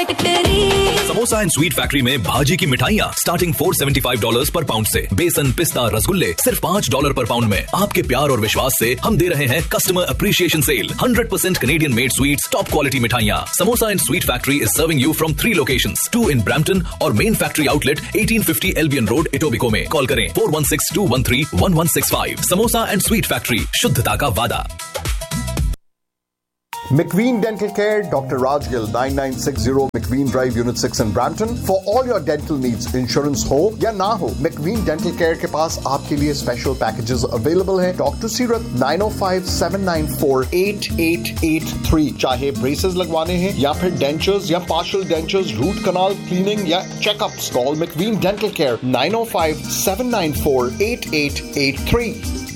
Factory. Samosa and sweet factory में भाजी की मिठाइयाँ स्टार्टिंग $475 पर पाउंड से। बेसन, पिस्ता, रसगुल्ले सिर्फ $5 पर पाउंड में। आपके प्यार और विश्वास से हम दे रहे हैं customer appreciation cell. 100% Canadian made sweets, top quality मिठाइयाँ। Samosa and sweet factory is serving you from 3 locations, 2 in Brampton और main factory outlet 1850 Albion Road, Etobicoke में। कॉल करें 416-213-1165। समोसा एंड स्वीट फैक्ट्री, शुद्धता का वादा। McVean Dental Care, Dr. Raj Gill, 9960 McVean Drive, Unit 6 in Brampton. For all your dental needs, insurance हो या ना हो, McVean Dental Care के पास आपके लिए स्पेशल पैकेजेस अवेलेबल हैं। Talk to Sirat 905-794-8883। चाहे ब्रेसेस लगवाने हैं या फिर डेंचर्स या partial dentures, root canal cleaning या checkups, call McVean Dental Care 905-794-8883।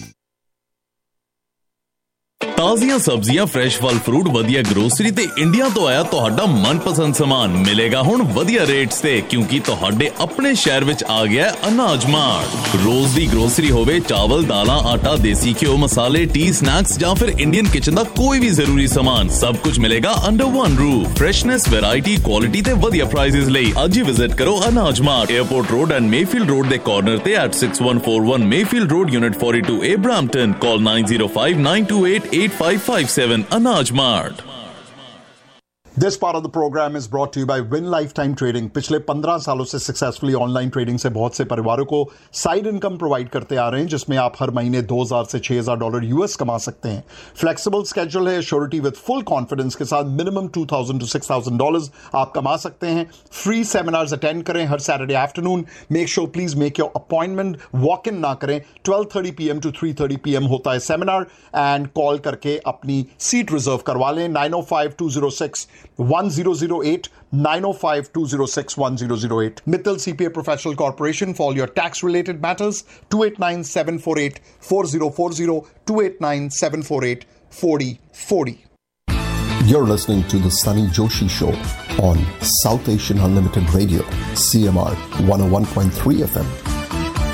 ਤਾਜ਼ੀਆਂ ਸਬਜ਼ੀਆਂ ਫਰੈਸ਼ ਫਲ ਫਰੂਟ ਵਧੀਆ ਗਰੋਸਰੀ ਤੇ ਇੰਡੀਆ ਤੋਂ ਆਇਆ ਤੁਹਾਡਾ ਮਨਪਸੰਦ ਸਾਮਾਨ ਮਿਲੇਗਾ ਹੁਣ ਵਧੀਆ ਰੇਟਸ ਤੇ ਕਿਉਂਕਿ ਤੁਹਾਡੇ ਆਪਣੇ ਸ਼ਹਿਰ ਵਿੱਚ ਆ ਗਿਆ ਅਨਾਜ ਮਾਰਟ। ਰੋਜ਼ ਦੀ ਗਰੋਸਰੀ ਹੋਵੇ, ਚਾਵਲ, ਦਾਲਾਂ, ਆਟਾ, ਦੇਸੀ ਘਿਓ, ਮਸਾਲੇ, ਟੀ, ਸਨੈਕਸ ਜਾਂ ਫਿਰ ਇੰਡੀਅਨ ਕਿਚਨ ਦਾ ਕੋਈ ਵੀ ਜ਼ਰੂਰੀ ਸਾਮਾਨ ਸਭ ਕੁਝ ਮਿਲੇਗਾ under one roof. Freshness, variety, quality ਤੇ ਵਧੀਆ ਪ੍ਰਾਈਸਿਸ ਲਈ ਅੱਜ ਹੀ ਵਿਜ਼ਿਟ ਕਰੋ ਅਨਾਜ mart, airport road and Mayfield road ਦੇ ਕਾਰਨਰ ਤੇ at 6141 Mayfield road, Unit 42A, Brampton. Call 905-928-8557 Anaj Mart. This part of the program is brought to you by Win Lifetime Trading. पिछले 15 सालों से successfully online trading से बहुत से परिवारों को साइड इनकम प्रोवाइड करते आ रहे हैं, जिसमें आप हर महीने $2,000 से $6,000 US कमा सकते हैं। फ्लेक्सिबल स्केड्यूल है, श्योरिटी विद फुल कॉन्फिडेंस के साथ मिनिमम $2,000 to $6,000 आप कमा सकते हैं। फ्री सेमिनार्स अटेंड करें हर Saturday afternoon. Make sure please make your appointment, walk in ना करें। 12:30 PM to 3:30 PM होता है सेमिनार एंड कॉल करके अपनी सीट रिजर्व करवा लें। 905-206-1008 905-206-1008 Mittal CPA Professional Corporation for all your tax related matters 289-748-4040 289-748-4040. You're listening to the Sunny Joshi Show on South Asian Unlimited Radio, CMR 101.3 FM.